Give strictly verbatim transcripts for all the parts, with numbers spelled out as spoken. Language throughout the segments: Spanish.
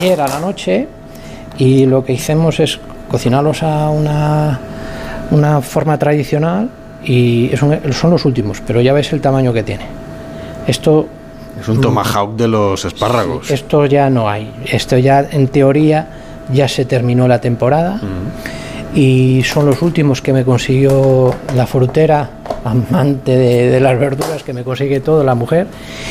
Ayer a la noche, y lo que hicimos es cocinarlos a una, una forma tradicional, y es un, son los últimos, pero ya ves el tamaño que tiene. Esto es un tomahawk de los espárragos. Esto ya no hay. Esto ya, en teoría, ya se terminó la temporada. Mm. Y son los últimos que me consiguió la frutera, amante de, de las verduras, que me consigue todo, la mujer.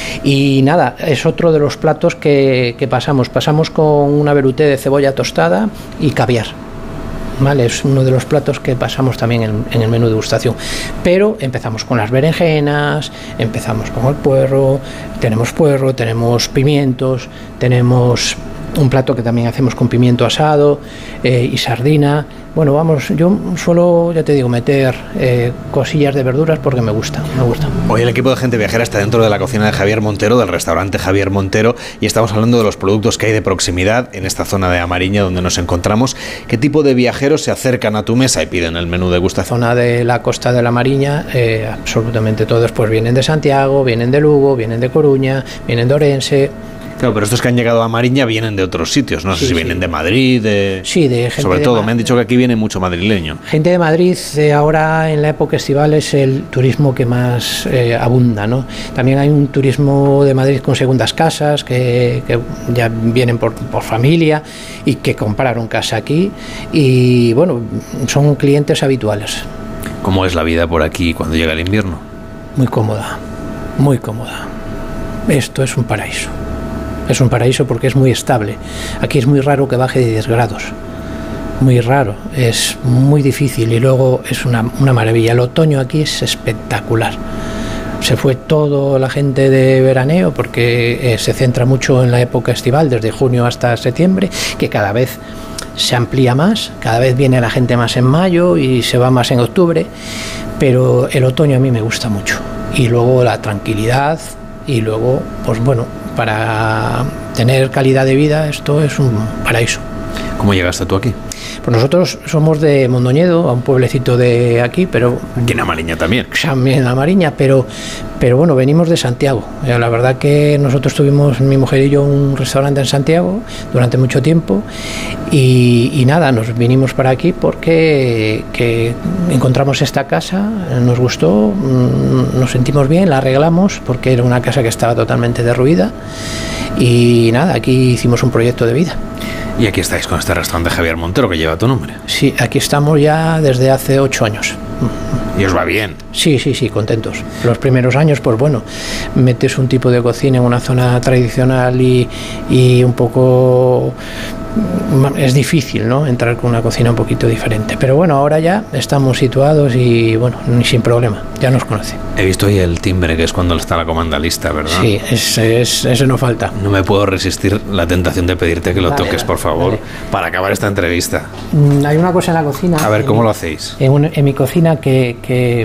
Y nada, es otro de los platos que, que pasamos. Pasamos con una velouté de cebolla tostada y caviar. ¿Vale? Es uno de los platos que pasamos también en, en el menú de degustación. Pero empezamos con las berenjenas, empezamos con el puerro, tenemos puerro, tenemos pimientos, tenemos un plato que también hacemos con pimiento asado eh, y sardina. Bueno, vamos, yo suelo, ya te digo, meter eh, cosillas de verduras porque me gusta, me gusta. Hoy el equipo de Gente Viajera está dentro de la cocina de Javier Montero, del restaurante Javier Montero, y estamos hablando de los productos que hay de proximidad en esta zona de Amariña donde nos encontramos. ¿Qué tipo de viajeros se acercan a tu mesa y piden el menú de degustación? Zona de la costa de la Mariña, eh, absolutamente todos pues vienen de Santiago, vienen de Lugo, vienen de Coruña, vienen de Orense. Claro, pero estos que han llegado a Mariña vienen de otros sitios, no sé sí, si vienen sí. de Madrid, de... Sí, de gente Sobre todo, de Ma- me han dicho que aquí viene mucho madrileño. Gente de Madrid, eh, ahora en la época estival es el turismo que más eh, abunda, ¿no? También hay un turismo de Madrid con segundas casas, que, que ya vienen por, por familia y que compraron casa aquí y, bueno, son clientes habituales. ¿Cómo es la vida por aquí cuando llega el invierno? Muy cómoda, muy cómoda. Esto es un paraíso. Es un paraíso porque es muy estable. Aquí es muy raro que baje de diez grados. Muy raro. Es muy difícil y luego es una, una maravilla. El otoño aquí es espectacular. Se fue toda la gente de veraneo porque eh, se centra mucho en la época estival, desde junio hasta septiembre, que cada vez se amplía más. Cada vez viene la gente más en mayo y se va más en octubre. Pero el otoño a mí me gusta mucho. Y luego la tranquilidad y luego, pues bueno, para tener calidad de vida, esto es un paraíso. ¿Cómo llegaste tú aquí? Pues nosotros somos de Mondoñedo, a un pueblecito de aquí, pero... Aquí en Amariña también. También en Amariña, pero, pero bueno, venimos de Santiago. La verdad que nosotros tuvimos, mi mujer y yo, un restaurante en Santiago durante mucho tiempo y, y nada, nos vinimos para aquí porque que encontramos esta casa, nos gustó, nos sentimos bien, la arreglamos porque era una casa que estaba totalmente derruida y nada, aquí hicimos un proyecto de vida. Y aquí estáis con este restaurante Javier Montero que lleva tu nombre. Sí, aquí estamos ya desde hace ocho años. ¿Y os va bien? Sí, sí, sí, contentos. Los primeros años, pues bueno, metes un tipo de cocina en una zona tradicional y, y un poco... es difícil, ¿no?, entrar con una cocina un poquito diferente. Pero bueno, ahora ya estamos situados y bueno, ni sin problema, ya nos conoce. He visto ahí el timbre, que es cuando está la comanda lista, ¿verdad? Sí, es, es, ese no falta. No me puedo resistir la tentación de pedirte que lo Dale, toques, dale, por favor, dale. para acabar esta entrevista. Hay una cosa en la cocina. A ver, ¿cómo en, lo hacéis? En, un, en mi cocina que... que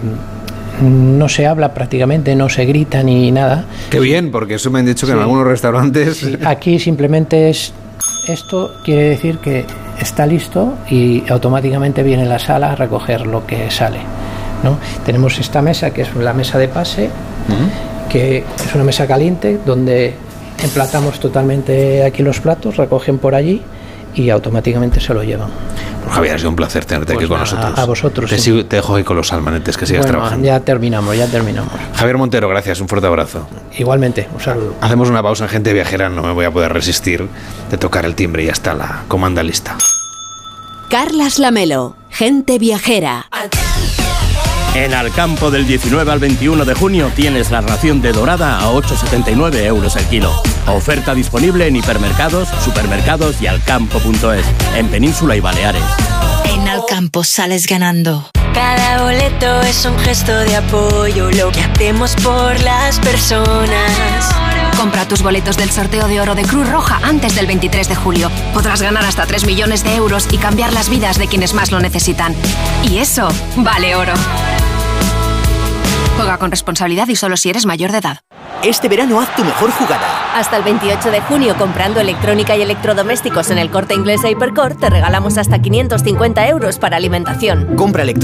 no se habla prácticamente, no se grita ni nada. Qué bien, porque eso me han dicho que sí. en algunos restaurantes... Sí. Aquí simplemente es... Esto quiere decir que está listo y automáticamente viene la sala a recoger lo que sale, ¿no? Tenemos esta mesa que es la mesa de pase, uh-huh. que es una mesa caliente donde emplatamos totalmente aquí los platos, recogen por allí y automáticamente se lo llevan. Pues Javier, ha sido un placer tenerte pues aquí con nada, nosotros. A vosotros. Te, sí. sigo, te dejo ahí con los salmanetes, que sigas bueno, trabajando. Ya terminamos, ya terminamos. Javier Montero, gracias, un fuerte abrazo. Igualmente, un saludo. Hacemos una pausa en Gente Viajera, no me voy a poder resistir de tocar el timbre y ya está la comanda lista. Carlas Lamelo, Gente Viajera. En Alcampo, del diecinueve al veintiuno de junio tienes la ración de dorada a ocho setenta y nueve euros el kilo. Oferta disponible en hipermercados, supermercados y alcampo punto es, en Península y Baleares. En Alcampo sales ganando. Cada boleto es un gesto de apoyo, lo que hacemos por las personas. Compra tus boletos del sorteo de oro de Cruz Roja antes del veintitrés de julio. Podrás ganar hasta tres millones de euros y cambiar las vidas de quienes más lo necesitan. Y eso vale oro. Juega con responsabilidad y solo si eres mayor de edad. Este verano haz tu mejor jugada. Hasta el veintiocho de junio, comprando electrónica y electrodomésticos en el Corte Inglés e Hipercor, te regalamos hasta quinientos cincuenta euros para alimentación. Compra electrónica